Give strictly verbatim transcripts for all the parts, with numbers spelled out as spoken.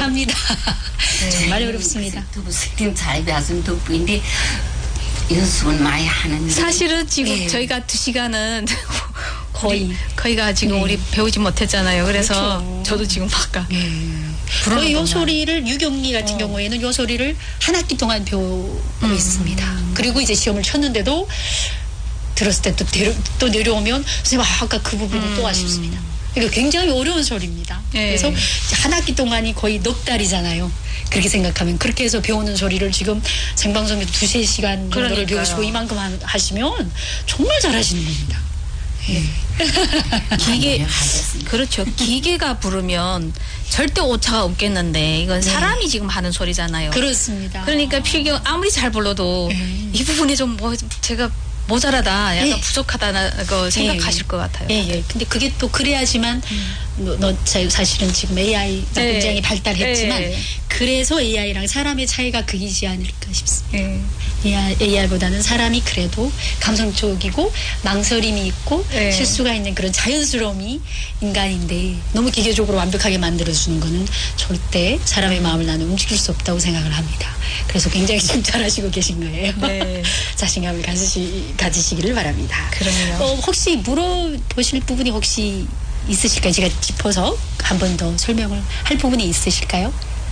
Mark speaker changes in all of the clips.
Speaker 1: 감사합니다. 네. 정말 어렵습니다.
Speaker 2: 두부 스팀 잘 배워서 두부인데 연습은 많이 하는데
Speaker 3: 사실은 지금
Speaker 1: 네.
Speaker 3: 저희가 두 시간은
Speaker 1: 거의
Speaker 3: 거의가 지금
Speaker 1: 네.
Speaker 3: 우리 배우지 못했잖아요. 그래서
Speaker 1: 그렇죠.
Speaker 3: 저도 지금 바깥.
Speaker 1: 네. 거의 요 소리를 유경리 같은 어. 경우에는 요 소리를 한 학기 동안 배우고 음. 있습니다. 그리고 이제 시험을 쳤는데도 들었을 때 또 내려, 또 내려오면 선생님 아까 그 부분이 음. 또 아쉽습니다. 그러니까 굉장히 어려운 소리입니다.
Speaker 3: 네.
Speaker 1: 그래서 한 학기 동안이 거의 넉 달이잖아요. 그렇게 생각하면 그렇게 해서 배우는 소리를 지금 생방송에서 두세 시간 정도를
Speaker 3: 그러니까요.
Speaker 1: 배우시고 이만큼 하, 하시면 정말 잘하시는 겁니다. 네.
Speaker 3: 기계 그렇죠. 기계가 부르면 절대 오차가 없겠는데 이건
Speaker 1: 네.
Speaker 3: 사람이 지금 하는 소리잖아요.
Speaker 1: 그렇습니다.
Speaker 3: 그러니까 필경 아무리 잘 불러도
Speaker 1: 네.
Speaker 3: 이 부분에 좀 뭐 제가 모자라다, 약간
Speaker 1: 네.
Speaker 3: 부족하다고 생각하실 것 같아요.
Speaker 1: 예, 예. 근데 그게 또 그래야지만, 음. 너, 너, 사실은 지금 에이아이가
Speaker 3: 네.
Speaker 1: 굉장히 발달했지만,
Speaker 3: 네.
Speaker 1: 그래서 에이아이랑 사람의 차이가 그이지 않을까 싶습니다.
Speaker 3: 네.
Speaker 1: 에이아이보다는 사람이 그래도 감성적이고, 망설임이 있고,
Speaker 3: 네.
Speaker 1: 실수가 있는 그런 자연스러움이 인간인데, 너무 기계적으로 완벽하게 만들어주는 거는 절대 사람의 마음을 나는 움직일 수 없다고 생각을 합니다. 그래서 굉장히 지금 잘하시고 계신 거예요.
Speaker 3: 네.
Speaker 1: 자신감을 가지시, 가지시기를 바랍니다.
Speaker 3: 그럼요.
Speaker 1: 어, 혹시 물어보실 부분이 혹시 있으실까요? 제가 짚어서 한 번 더 설명을 할 부분이 있으실까요?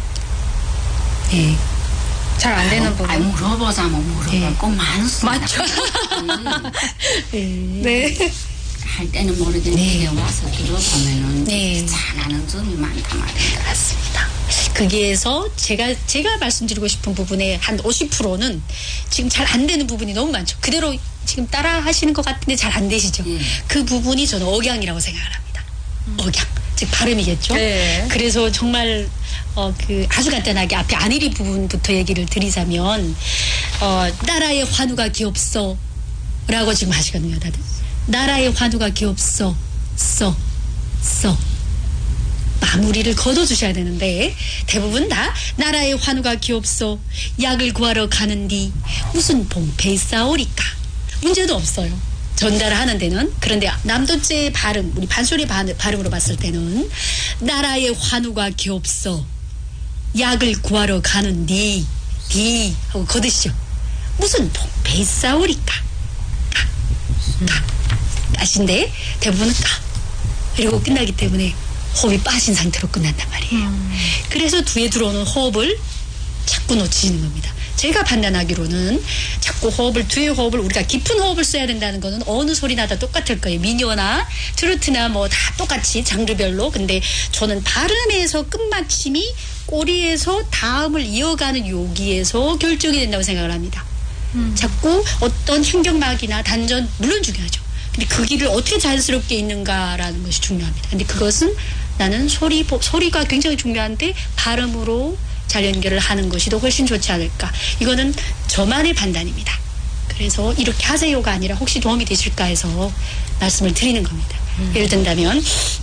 Speaker 1: 네.
Speaker 3: 잘 안 되는 부분.
Speaker 2: 아니, 물어보자면 물어볼
Speaker 1: 네.
Speaker 2: 거 많습니다.
Speaker 3: 맞죠?
Speaker 1: 네.
Speaker 3: 네.
Speaker 2: 할 때는 모르겠는데
Speaker 1: 네.
Speaker 2: 와서 들어보면은
Speaker 1: 네.
Speaker 2: 잘하는 점이 많단 말이에요.
Speaker 1: 맞습니다. 거기에서 제가 제가 말씀드리고 싶은 부분의 한 오십 퍼센트는 지금 잘 안 되는 부분이 너무 많죠. 그대로 지금 따라 하시는 것 같은데 잘 안 되시죠.
Speaker 2: 예.
Speaker 1: 그 부분이 저는 억양이라고 생각을 합니다. 음. 억양. 즉 발음이겠죠.
Speaker 3: 네.
Speaker 1: 그래서 정말 어, 그 아주 간단하게 앞에 안일이 부분부터 얘기를 드리자면 어, 나라의 환우가 기없어 라고 지금 하시거든요. 다들. 나라의 환우가 기없어 써 써 마무리를 걷어주셔야 되는데 대부분 다 나라의 환우가 기없어 약을 구하러 가는디 무슨 봉패 싸우리까 문제도 없어요. 전달하는 데는. 그런데 남도체 발음 우리 판소리 발음으로 봤을 때는 나라의 환우가 기없어 약을 구하러 가는디 디 하고 걷으시죠. 무슨 봉패 싸우리까 까, 까. 까신데 대부분은 까 그리고 끝나기 때문에 호흡이 빠진 상태로 끝난단 말이에요. 음. 그래서 뒤에 들어오는 호흡을 자꾸 놓치는 겁니다. 제가 판단하기로는 자꾸 호흡을 뒤에 호흡을 우리가 깊은 호흡을 써야 된다는 거는 어느 소리나 다 똑같을 거예요. 민요나 트로트나 뭐 다 똑같이 장르별로. 근데 저는 발음에서 끝마침이 꼬리에서 다음을 이어가는 여기에서 결정이 된다고 생각을 합니다. 음. 자꾸 어떤 행경막이나 단전 물론 중요하죠. 근데 그 길을 어떻게 자연스럽게 있는가라는 것이 중요합니다. 근데 그것은 나는 소리, 소리가 굉장히 중요한데 발음으로 잘 연결을 하는 것이 더 훨씬 좋지 않을까. 이거는 저만의 판단입니다. 그래서 이렇게 하세요가 아니라 혹시 도움이 되실까 해서 말씀을 드리는 겁니다. 음. 예를 든다면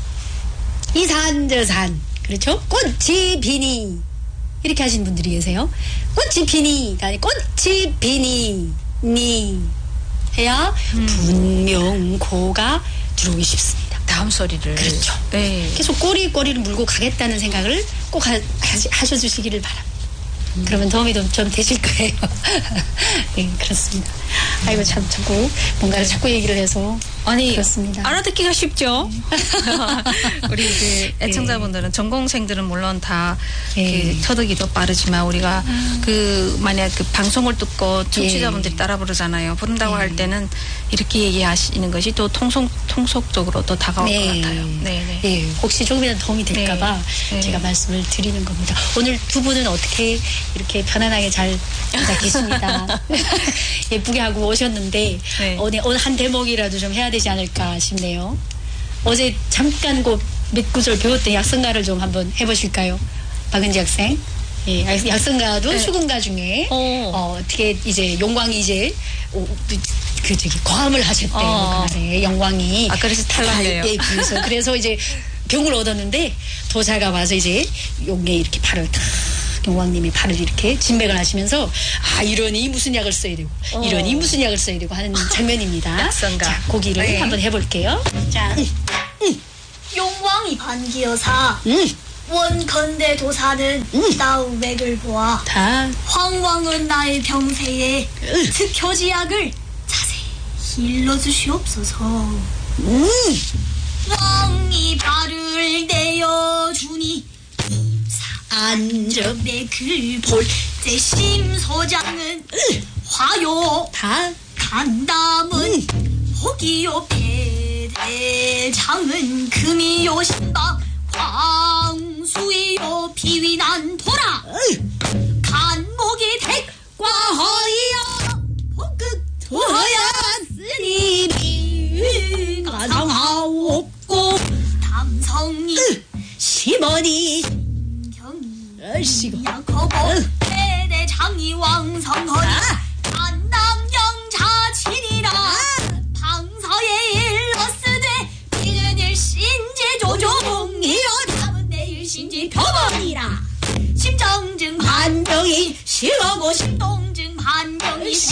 Speaker 1: 이 산 저 산 그렇죠? 꽃이 피니 이렇게 하시는 분들이 계세요. 꽃이 피니가 아니고 꽃이 피니 니 해야 음. 분명 고가 들어오기 쉽습니다.
Speaker 3: 다음 소리를.
Speaker 1: 그렇죠.
Speaker 3: 네.
Speaker 1: 계속 꼬리 꼬리를 물고 가겠다는 생각을 꼭 하, 하셔주시기를 바랍니다. 음. 그러면 도움이 좀, 좀 되실 거예요. 네, 그렇습니다. 아이고, 참, 자꾸, 뭔가를 자꾸 얘기를 해서.
Speaker 3: 아니,
Speaker 1: 그렇습니다.
Speaker 3: 알아듣기가 쉽죠? 우리 그 애청자분들은,
Speaker 1: 네.
Speaker 3: 전공생들은 물론 다
Speaker 1: 네.
Speaker 3: 그 터득이도 빠르지만 우리가 음. 그 만약 그 방송을 듣고 청취자분들이 네. 따라 부르잖아요. 부른다고 네. 할 때는 이렇게 얘기하시는 것이 또 통속, 통속적으로 또 다가올
Speaker 1: 네.
Speaker 3: 것 같아요. 네, 네.
Speaker 1: 네. 혹시 조금이라도 도움이 될까봐
Speaker 3: 네.
Speaker 1: 제가
Speaker 3: 네.
Speaker 1: 말씀을 드리는 겁니다. 오늘 두 분은 어떻게 이렇게 편안하게 잘 앉아 계십니다. 예쁘게 하고 오셨는데 네. 오늘, 오늘 한 대목이라도 좀 해야 되지 않을까 싶네요. 어제 잠깐 그 몇 구절 배웠던 약성가를 좀 한번 해보실까요? 박은지 학생. 예, 약성가도 네. 수군가 중에 어, 어떻게 이제 용광이 이제 오, 그 저기 과음을 하실 때 어. 영광이
Speaker 3: 아 그래서 탈락해요.
Speaker 1: 예, 그래서 그래서 이제 병을 얻었는데 도사가 와서 이제 용에 이렇게 팔을 탁 용왕님이 팔을 이렇게 진맥을 하시면서 아 이러니 무슨 약을 써야 되고 어. 이러니 무슨 약을 써야 되고 하는 장면입니다.
Speaker 3: 약성가.
Speaker 1: 자, 고기를 네. 한번 해볼게요. 자, 음, 음.
Speaker 4: 용왕이 반기여사
Speaker 1: 음.
Speaker 4: 원컨대 도사는
Speaker 1: 음.
Speaker 4: 나우맥을 보아
Speaker 1: 다
Speaker 4: 황왕은 나의 병세에 특효지약을 자세히 일러주시옵소서.
Speaker 1: 음.
Speaker 4: 왕이 발을 내어주니
Speaker 1: 안적
Speaker 4: 내글 볼때 심소장은 화요
Speaker 1: 다
Speaker 4: 간담은 혹이요 배대장은 금이요 신박 광수이요 비위난 도라 간목이 대과허이여 복극 도하였으니 가상하옵고 담성이
Speaker 1: 시머니
Speaker 4: 경이
Speaker 1: 얼씨구
Speaker 4: 약하고 대대장이 왕성하니 안남영자친이라 방서에 일러쓰되 이는 일신지 조종이여 다음은 내일신지 표본이라 심정증 반병이 실어고 심동증 반